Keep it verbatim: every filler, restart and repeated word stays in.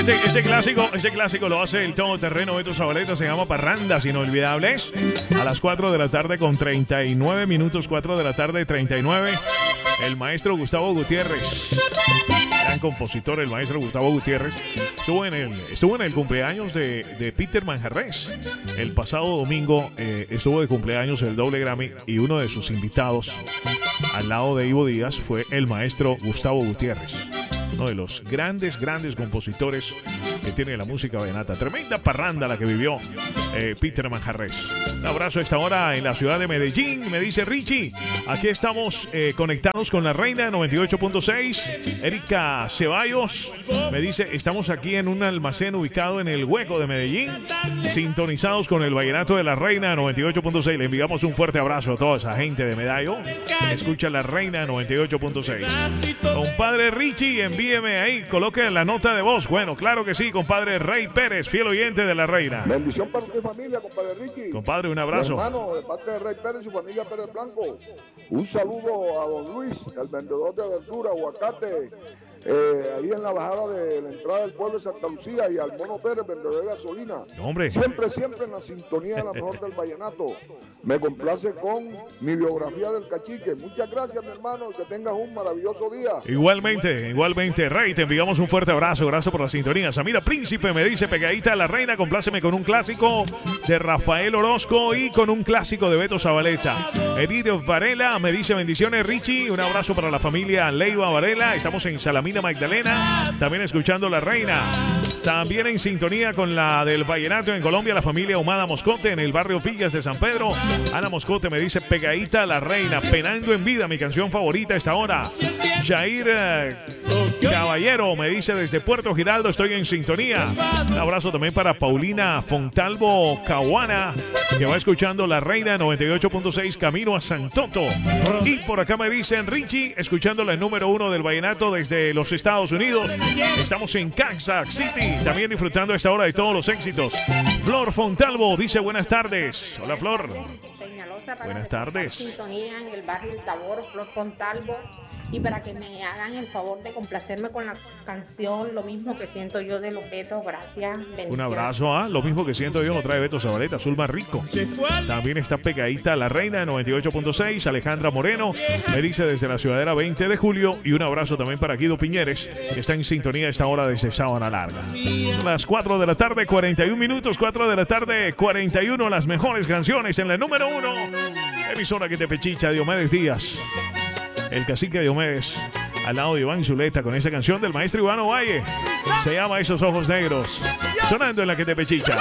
Ese, ese clásico, ese clásico lo hace el todoterreno Beto Zabaleta, se llama Parrandas Inolvidables. A las cuatro de la tarde con treinta y nueve minutos, cuatro de la tarde treinta y nueve. El maestro Gustavo Gutiérrez, gran compositor, el maestro Gustavo Gutiérrez, estuvo en el, estuvo en el cumpleaños de, de Peter Manjarrés. El pasado domingo eh, estuvo de cumpleaños el doble Grammy y uno de sus invitados al lado de Ivo Díaz fue el maestro Gustavo Gutiérrez, uno de los grandes, grandes compositores que tiene la música vallenata. Tremenda parranda la que vivió eh, Peter Manjarrés. Un abrazo a esta hora en la ciudad de Medellín. Me dice Richie, aquí estamos eh, conectados con la Reina noventa y ocho punto seis. Erika Ceballos me dice, estamos aquí en un almacén ubicado en el Hueco de Medellín, sintonizados con el vallenato de la Reina noventa y ocho punto seis. Le enviamos un fuerte abrazo a toda esa gente de Medallo. Escucha la Reina noventa y ocho punto seis. Compadre Richie, envíeme ahí, coloque la nota de voz. Bueno, claro que sí, compadre Rey Pérez, fiel oyente de la Reina. Bendición para tu familia, compadre Richie. Compadre, un abrazo. Mi hermano, de parte de Rey Pérez y su familia Pérez Blanco. Un saludo a don Luis, el vendedor de verdura, aguacate, eh, ahí en la bajada de la entrada del pueblo de Santa Lucía, y al Mono Pérez, vendedor de gasolina. Hombre. Siempre, siempre en la sintonía de la mejor del vallenato. Me complace con mi biografía del cacique. Muchas gracias, mi hermano, que tengas un maravilloso día. Igualmente, igualmente, Rey, te enviamos un fuerte abrazo. Gracias por la sintonía. Samira Príncipe me dice, pegadita a la Reina, compláceme con un clásico de Rafael Orozco y con un clásico de Beto Zabaleta. Edith Varela me dice, bendiciones, Richie. Un abrazo para la familia Leiva Varela. Estamos en Salamina Magdalena, también escuchando la Reina. También en sintonía con la del vallenato en Colombia, la familia Humada Moscote en el barrio Villas de San Pedro. Ana Moscote me dice, pegadita a la Reina, penando en vida, mi canción favorita a esta hora. Jair eh, Caballero me dice, desde Puerto Giraldo estoy en sintonía. Un abrazo también para Paulina Fontalvo Caguana, que va escuchando la Reina noventa y ocho punto seis camino a Santoto. Y por acá me dicen, Richie, escuchando la número uno del vallenato desde los Estados Unidos. Estamos en Kansas City, también disfrutando a esta hora de todos los éxitos. Flor Fontalvo dice, buenas tardes. Hola, Flor. Buenas tardes. Sintonía en el barrio El Tabor, Flor Fontalvo. Y para que me hagan el favor de complacerme con la canción Lo mismo que siento yo de los Betos. Gracias. Un abrazo a ¿ah? Lo mismo que siento yo, lo trae Beto Zabaleta, Azul Más Rico. También está pegadita la Reina noventa y ocho punto seis. Alejandra Moreno me dice desde la Ciudadela veinte de julio. Y un abrazo también para Guido Piñeres, que está en sintonía a esta hora desde Sabana Larga. Son las cuatro de la tarde, cuarenta y un minutos. cuatro de la tarde, cuarenta y uno. Las mejores canciones en la número uno. Emisora que te pechicha, Diomedes Díaz. El cacique Diomedes, al lado de Iván Zuleta, con esa canción del maestro Iván Ovalle. Se llama Esos Ojos Negros, sonando en la que te pechicha.